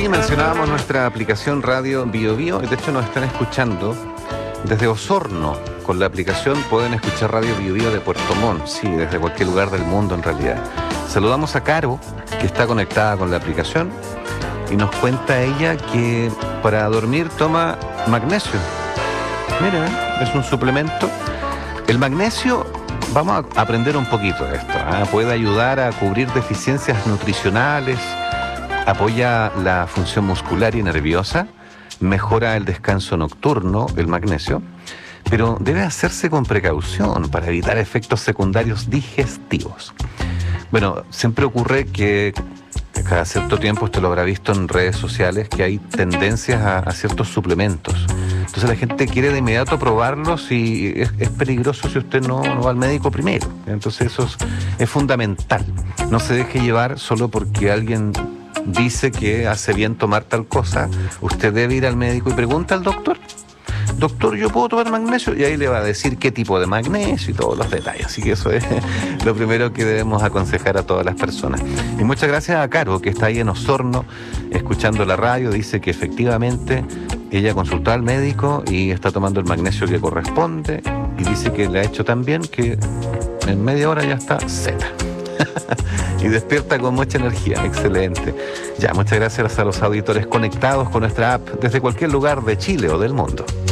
Sí, mencionábamos nuestra aplicación Radio Bio Bio, de hecho nos están escuchando desde Osorno. Con la aplicación pueden escuchar Radio Bio Bio de Puerto Montt, sí, desde cualquier lugar del mundo en realidad. Saludamos a Caro, que está conectada con la aplicación, y nos cuenta ella que para dormir toma magnesio. Mira, es un suplemento. El magnesio, vamos a aprender un poquito de esto, ¿eh? Puede ayudar a cubrir deficiencias nutricionales, apoya la función muscular y nerviosa, mejora el descanso nocturno, el magnesio, pero debe hacerse con precaución para evitar efectos secundarios digestivos. Bueno, siempre ocurre que cada cierto tiempo, usted lo habrá visto en redes sociales, que hay tendencias a ciertos suplementos. Entonces la gente quiere de inmediato probarlos y es peligroso si usted no va al médico primero. Entonces eso es fundamental. No se deje llevar solo porque alguien dice que hace bien tomar tal cosa. Usted debe ir al médico y pregunta al doctor: doctor, ¿yo puedo tomar magnesio? Y ahí le va a decir qué tipo de magnesio y todos los detalles. Así que eso es lo primero que debemos aconsejar a todas las personas. Y muchas gracias a Caro, que está ahí en Osorno, escuchando la radio. Dice que efectivamente ella consultó al médico y está tomando el magnesio que corresponde. Y dice que le ha hecho tan bien que en media hora ya está Z. Y despierta con mucha energía. Excelente. Ya, muchas gracias a los auditores conectados con nuestra app desde cualquier lugar de Chile o del mundo.